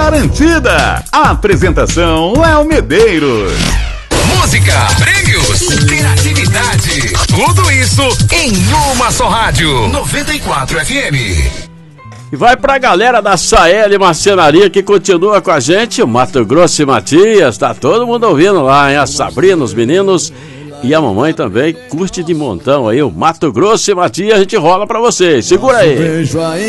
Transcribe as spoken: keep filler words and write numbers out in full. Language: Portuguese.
garantida. A apresentação Léo Medeiros. Música, prêmios, interatividade, tudo isso em uma só rádio, noventa e quatro F M. E vai pra galera da Saeli Marcenaria que continua com a gente, o Mato Grosso e Matias, tá todo mundo ouvindo lá, hein? A Sabrina, os meninos e a mamãe também, curte de montão aí, o Mato Grosso e Matias, a gente rola pra vocês, segura aí.